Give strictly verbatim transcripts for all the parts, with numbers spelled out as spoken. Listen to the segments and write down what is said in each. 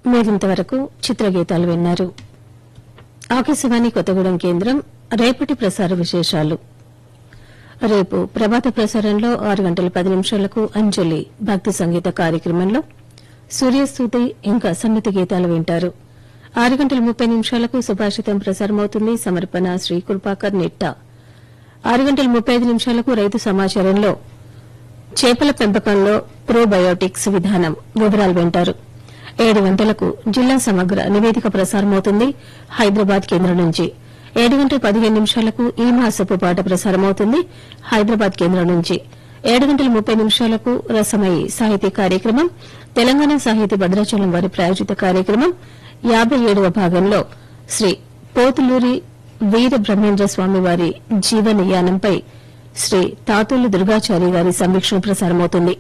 మీరింతవరకు చిత్రగీతాలు విన్నారు. ఆకాశవాణి కొత్తగూడెం కేంద్రం రేపటి ప్రసార విశేషాలు. రేపు ప్రభాత ప్రసారంలో ఆరు గంటల పది నిమిషాలకు అంజలి భక్తి సంగీత కార్యక్రమంలో సూర్యస్థుతి ఇంకా సన్నిధి గీతాలు వింటారు. ఆరు గంటల ముప్పై నిమిషాలకు సుభాషితం ప్రసారమవుతుంది. సమర్పణ శ్రీ కృపాకర్ నిట్టా. ఆరు గంటల ముప్పై ఐదు నిమిషాలకు రైతు సమాచారంలో చేపల పెంపకంలో ప్రోబయోటిక్స్ విధానం వివరాలు వింటారు. ఏడు గంటలకు జిల్లా సమగ్ర నివేదిక ప్రసారమవుతుంది హైదరాబాద్ కేంద్రం నుంచి. ఏడు గంటల పదిహేను నిమిషాలకు ఈ మాసపు పాట ప్రసారమవుతుంది హైదరాబాద్ కేంద్రం నుంచి. ఏడు గంటల ముప్పై నిమిషాలకు రసమయి సాహితీ కార్యక్రమం తెలంగాణ సాహితీ భద్రాచలం వారి ప్రాయోజిత కార్యక్రమం యాబై ఏడవ భాగంలో శ్రీ పోతులూరి వీర బ్రహ్మేంద్ర స్వామి వారి జీవనయానంపై శ్రీ తాతూలు దుర్గాచారి గారి సమీక్షణ ప్రసారమవుతుంది.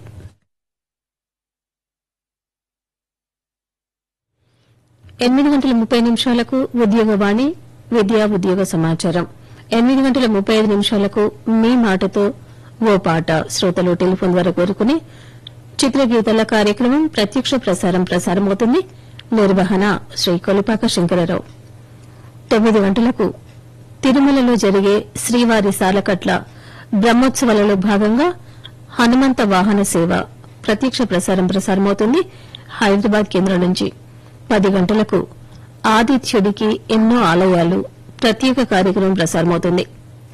ఎనిమిది గంటల ముప్పై నిమిషాలకు ఉద్యోగవాణి విద్యా ఉద్యోగ సమాచారం. ఎనిమిది గంటల ముప్పై ఐదు నిమిషాలకు మీ మాటతో ఓ పాట శ్రోతలు టెలిఫోన్ ద్వారా కోరుకునే చిత్రగీతాల కార్యక్రమం ప్రత్యక్ష ప్రసారం ప్రసారమవుతుంది. నిర్వహణ శ్రీ కొలిపాక శంకరరావు. తొమ్మిది గంటలకు తిరుమలలో జరిగే శ్రీవారి సాలకట్ల బ్రహ్మోత్సవాలలో భాగంగా హనుమంత వాహన సేవ ప్రత్యక్ష ప్రసారం ప్రసారమవుతుంది హైదరాబాద్ కేంద్రం నుంచి. పది గంటలకు ఆదిత్యుడికి ఎన్నో ఆలయాలు ప్రత్యేక కార్యక్రమం ప్రసారమవుతుంది.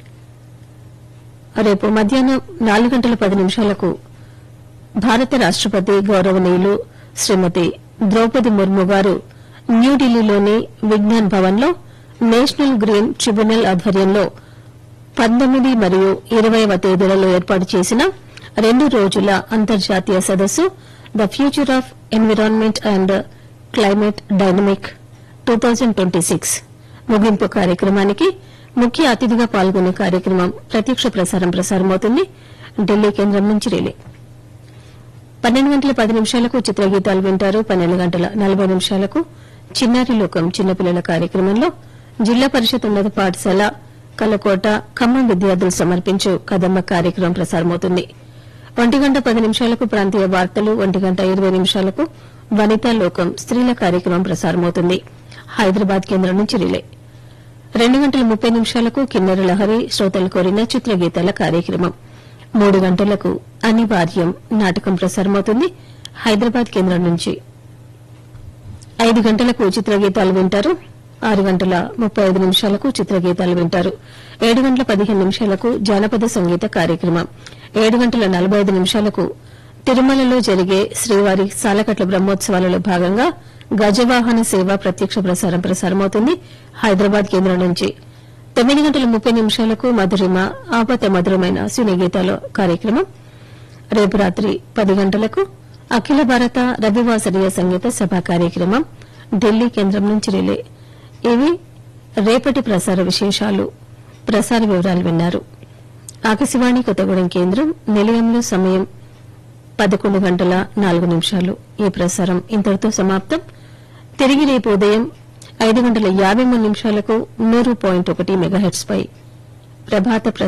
రేపు మధ్యాహ్నం నాలుగు గంటల పది నిమిషాలకు భారత రాష్టపతి గౌరవనీయులు శ్రీమతి ద్రౌపది ముర్ము గారు న్యూఢిల్లీలోని విజ్ఞాన్ భవన్లో నేషనల్ గ్రీన్ ట్రిబ్యునల్ ఆధ్వర్యంలో పంతొమ్మిది మరియు ఇరవైవ తేదీలలో ఏర్పాటు చేసిన రెండు రోజుల అంతర్జాతీయ సదస్సు the future of environment and climate dynamic two thousand twenty six ముగింపు కార్యక్రమానికి ముఖ్య అతిథిగా పాల్గొనే కార్యక్రమం ప్రత్యక్ష ప్రసారం ప్రసారమవుతుంది ఢిల్లీ కేంద్రం నుంచి రిలే. పన్నెండు గంటల పది నిమిషాలకు చిత్రగీతాలు వింటారు. పన్నెండు గంటల నలభై నిమిషాలకు చిన్నారి లోకం చిన్నపిల్లల కార్యక్రమంలో జిల్లా పరిషత్ ఉన్నత పాఠశాల కలకోట ఖమ్మం విద్యార్థులు సమర్పించు కదమ్మ కార్యక్రమం ప్రసారమవుతుంది. ఒంటి గంట పది నిమిషాలకు ప్రాంతీయ వార్తలు. ఒంటి గంట ఇరవై నిమిషాలకు వనితా లోకం స్త్రీల కార్యక్రమం ప్రసారమవుతుంది హైదరాబాద్ కేంద్రం నుంచి రిలే. రెండు గంటల ముప్పై నిమిషాలకు కిన్నెర లహరి శ్రోతలు కోరిన చిత్రగీతాల కార్యక్రమం. మూడు గంటలకు అనివార్యం నాటకం ప్రసారమవుతుంది హైదరాబాద్ కేంద్రం నుంచి. ఐదు గంటలకు చిత్రగీతాలు వింటారు. ఆరు గంటల ముప్పై ఐదు నిమిషాలకు చిత్రగీతాలు వింటారు. ఏడు గంటల పదిహేను నిమిషాలకు జానపద సంగీత కార్యక్రమం. ఏడు గంటల నలభై ఐదు నిమిషాలకు తిరుమలలో జరిగే శ్రీవారి సాలకట్ల బ్రహ్మోత్సవాలలో భాగంగా గజవాహన సేవ ప్రత్యక్ష ప్రసారం ప్రసారమవుతుంది హైదరాబాద్ కేంద్రం నుంచి. తొమ్మిది గంటల ముప్పై నిమిషాలకు మధురిమ ఆపత మధురమైన సినీ గీతాల కార్యక్రమం. రేపు రాత్రి పది గంటలకు అఖిల భారత రవివాసరీయ సంగీత సభ కార్యక్రమం ఢిల్లీ కేంద్రం నుంచి రిలే. ఇవి రేపటి ప్రసార విశేషాలు. ప్రసార వివరాలు విన్నారు. ఆకాశవాణి కొత్తగూడెం కేంద్రం నిలయంలో సమయం పదకొండు గంటల నాలుగు నిమిషాలు. ఈ ప్రసారం ఇంతటితో సమాప్తం. తిరిగి రేపు ఉదయం ఐదు గంటల యాబై మూడు నిమిషాలకు నూరు పాయింట్ ఒకటి మెగాహెట్స్ పై ప్రభాత